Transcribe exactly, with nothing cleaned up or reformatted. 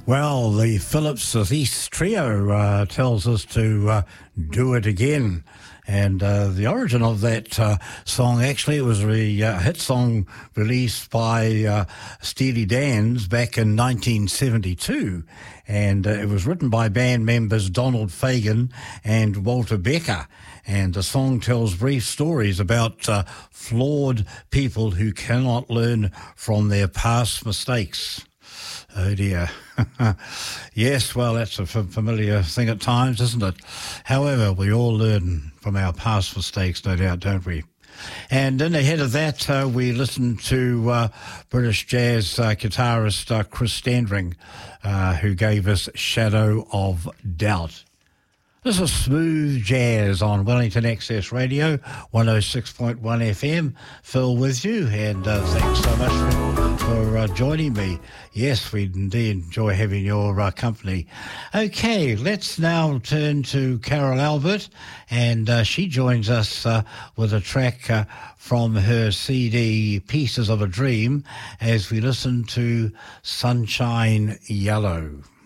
Well, the Phillips East Trio uh, tells us to uh, do it again. And uh, the origin of that uh, song, actually, it was a uh, hit song released by uh, Steely Dan's back in nineteen seventy-two. And uh, it was written by band members Donald Fagen and Walter Becker. And the song tells brief stories about uh, flawed people who cannot learn from their past mistakes. Oh dear. Yes, well, that's a f- familiar thing at times, isn't it? However, we all learn from our past mistakes, no doubt, don't we? And in ahead of that, uh, we listened to uh, British jazz uh, guitarist uh, Chris Standring, uh, who gave us Shadow of Doubt. This is Smooth Jazz on Wellington Access Radio, one oh six point one F M. Phil with you, and uh, thanks so much for, for uh, joining me. Yes, we indeed enjoy having your uh, company. Okay, let's now turn to Carol Albert, and uh, she joins us uh, with a track uh, from her C D Pieces of a Dream as we listen to Sunshine Yellow.